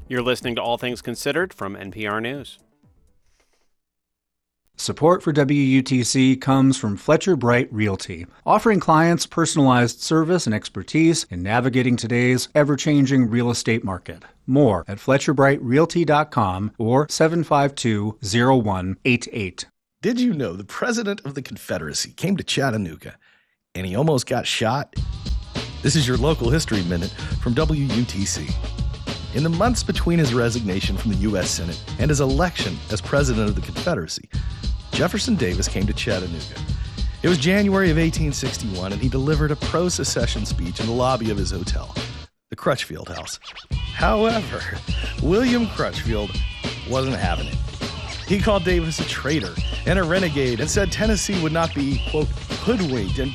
You're listening to All Things Considered from NPR News. Support for WUTC comes from Fletcher Bright Realty, offering clients personalized service and expertise in navigating today's ever-changing real estate market. More at FletcherBrightRealty.com or 752-0188. Did you know the President of the Confederacy came to Chattanooga and he almost got shot? This is your local history minute from WUTC. In the months between his resignation from the U.S. Senate and his election as President of the Confederacy, Jefferson Davis came to Chattanooga. It was January of 1861, and he delivered a pro-secession speech in the lobby of his hotel, the Crutchfield House. However, William Crutchfield wasn't having it. He called Davis a traitor and a renegade and said Tennessee would not be, quote, hoodwinked and